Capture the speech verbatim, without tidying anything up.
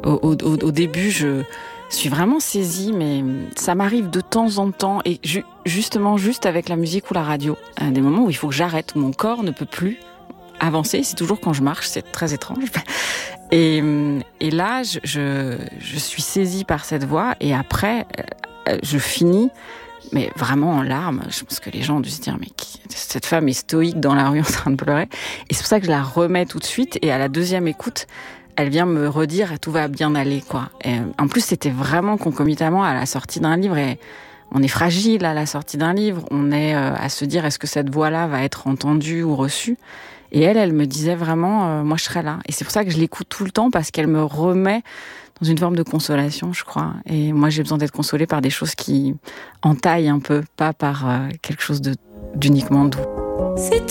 au, au, au début, je suis vraiment saisie, mais ça m'arrive de temps en temps, et ju- justement, juste avec la musique ou la radio, à des moments où il faut que j'arrête, où mon corps ne peut plus avancer. C'est toujours quand je marche, c'est très étrange. Et, et là, je, je, je suis saisie par cette voix, et après, je finis, mais vraiment en larmes. Je pense que les gens ont dû se dire, mais qui, cette femme est stoïque dans la rue en train de pleurer. Et c'est pour ça que je la remets tout de suite, et à la deuxième écoute, elle vient me redire, tout va bien aller, quoi. Et en plus, c'était vraiment concomitamment à la sortie d'un livre, et on est fragile à la sortie d'un livre. On est euh, à se dire, est-ce que cette voix-là va être entendue ou reçue? Et elle, elle me disait vraiment, euh, moi, je serai là. Et c'est pour ça que je l'écoute tout le temps, parce qu'elle me remet dans une forme de consolation, je crois. Et moi, j'ai besoin d'être consolée par des choses qui entaillent un peu, pas par euh, quelque chose de, d'uniquement doux. C'est